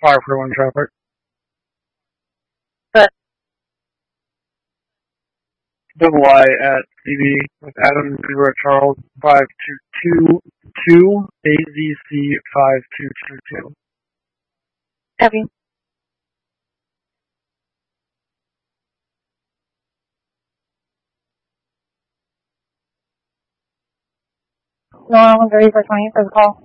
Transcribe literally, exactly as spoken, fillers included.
five forty-one traffic. But Double I at C B with Adam Zero Charles five two two two A Z C five two two two. Abby. No, I'm ready for twenty for the call.